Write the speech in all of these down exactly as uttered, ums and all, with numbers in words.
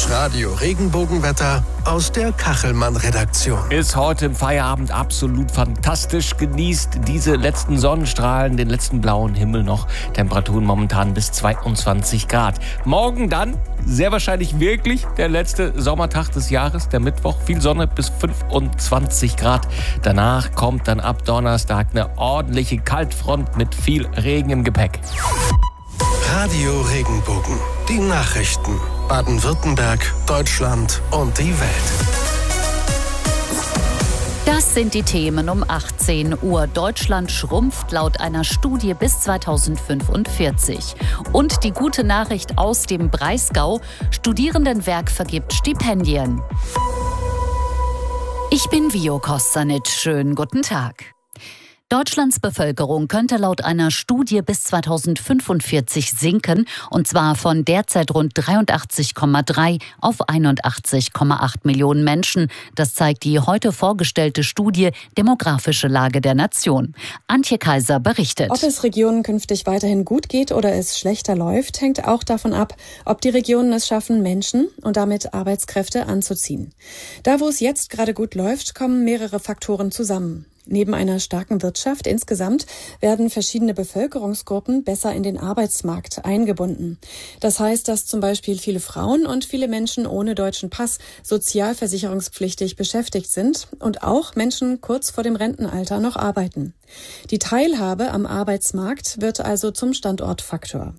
Das Radio-Regenbogenwetter aus der Kachelmann-Redaktion. Ist heute im Feierabend absolut fantastisch. Genießt diese letzten Sonnenstrahlen, den letzten blauen Himmel noch. Temperaturen momentan bis zweiundzwanzig Grad. Morgen dann sehr wahrscheinlich wirklich der letzte Sommertag des Jahres, der Mittwoch. Viel Sonne bis fünfundzwanzig Grad. Danach kommt dann ab Donnerstag eine ordentliche Kaltfront mit viel Regen im Gepäck. Radio Regenbogen. Die Nachrichten. Baden-Württemberg, Deutschland und die Welt. Das sind die Themen um achtzehn Uhr. Deutschland schrumpft laut einer Studie bis zweitausendfünfundvierzig. Und die gute Nachricht aus dem Breisgau: Studierendenwerk vergibt Stipendien. Ich bin Vio Kostanic. Schönen guten Tag. Deutschlands Bevölkerung könnte laut einer Studie bis zweitausendfünfundvierzig sinken, und zwar von derzeit rund dreiundachtzig Komma drei auf einundachtzig Komma acht Millionen Menschen. Das zeigt die heute vorgestellte Studie Demografische Lage der Nation. Antje Kaiser berichtet. Ob es Regionen künftig weiterhin gut geht oder es schlechter läuft, hängt auch davon ab, ob die Regionen es schaffen, Menschen und damit Arbeitskräfte anzuziehen. Da, wo es jetzt gerade gut läuft, kommen mehrere Faktoren zusammen. Neben einer starken Wirtschaft insgesamt werden verschiedene Bevölkerungsgruppen besser in den Arbeitsmarkt eingebunden. Das heißt, dass zum Beispiel viele Frauen und viele Menschen ohne deutschen Pass sozialversicherungspflichtig beschäftigt sind und auch Menschen kurz vor dem Rentenalter noch arbeiten. Die Teilhabe am Arbeitsmarkt wird also zum Standortfaktor.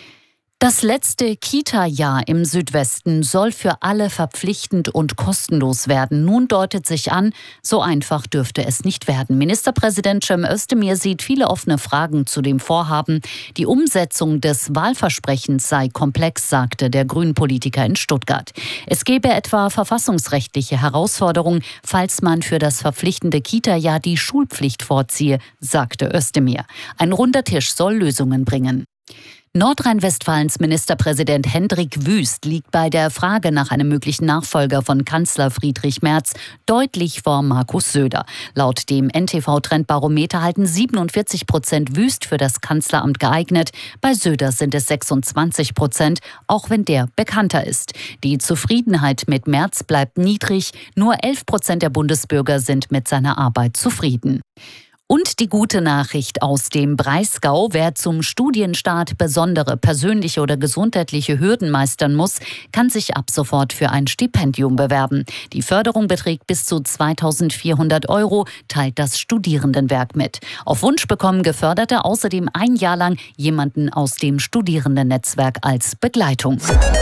Das letzte Kita-Jahr im Südwesten soll für alle verpflichtend und kostenlos werden. Nun deutet sich an, so einfach dürfte es nicht werden. Ministerpräsident Cem Özdemir sieht viele offene Fragen zu dem Vorhaben. Die Umsetzung des Wahlversprechens sei komplex, sagte der Grünen-Politiker in Stuttgart. Es gebe etwa verfassungsrechtliche Herausforderungen, falls man für das verpflichtende Kita-Jahr die Schulpflicht vorziehe, sagte Özdemir. Ein runder Tisch soll Lösungen bringen. Nordrhein-Westfalens Ministerpräsident Hendrik Wüst liegt bei der Frage nach einem möglichen Nachfolger von Kanzler Friedrich Merz deutlich vor Markus Söder. Laut dem N T V-Trendbarometer halten siebenundvierzig Prozent Wüst für das Kanzleramt geeignet. Bei Söder sind es sechsundzwanzig Prozent, auch wenn der bekannter ist. Die Zufriedenheit mit Merz bleibt niedrig. Nur elf Prozent der Bundesbürger sind mit seiner Arbeit zufrieden. Und die gute Nachricht aus dem Breisgau: Wer zum Studienstart besondere persönliche oder gesundheitliche Hürden meistern muss, kann sich ab sofort für ein Stipendium bewerben. Die Förderung beträgt bis zu zweitausendvierhundert Euro, teilt das Studierendenwerk mit. Auf Wunsch bekommen Geförderte außerdem ein Jahr lang jemanden aus dem Studierendennetzwerk als Begleitung.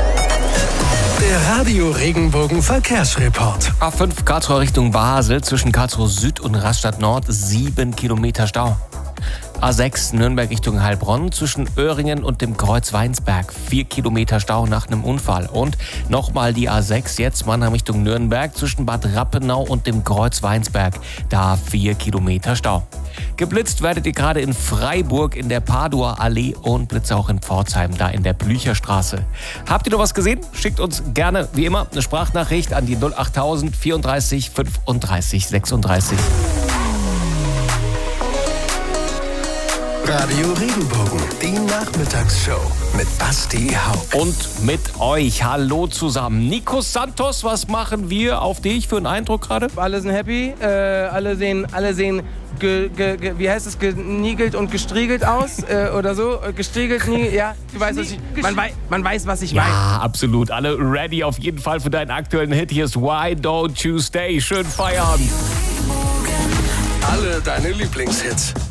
Der Radio Regenbogen Verkehrsreport. A fünf Karlsruhe Richtung Basel, zwischen Karlsruhe Süd und Rastatt Nord sieben Kilometer Stau. A sechs Nürnberg Richtung Heilbronn, zwischen Öhringen und dem Kreuz Weinsberg vier Kilometer Stau nach einem Unfall. Und nochmal die A sechs, jetzt Mannheim Richtung Nürnberg, zwischen Bad Rappenau und dem Kreuz Weinsberg, da vier Kilometer Stau. Geblitzt werdet ihr gerade in Freiburg in der Paduer Allee und Blitze auch in Pforzheim, da in der Blücherstraße. Habt ihr noch was gesehen? Schickt uns gerne, wie immer, eine Sprachnachricht an die null achttausend vierunddreißig fünfunddreißig sechsunddreißig. Radio Regenbogen, die Nachmittagsshow mit Basti Hauck. Und mit euch, hallo zusammen. Nico Santos, was machen wir auf dich für einen Eindruck gerade? Alle sind happy, äh, alle sehen, alle sehen ge, ge, ge, wie heißt es, geniegelt und gestriegelt aus äh, oder so. Gestriegelt, nie, ja, du weißt, was ich, man, wei, man weiß, was ich meine. Ja, absolut, alle ready auf jeden Fall für deinen aktuellen Hit. Hier ist Why Don't You Stay. Schönen Feierabend. Alle deine Lieblingshits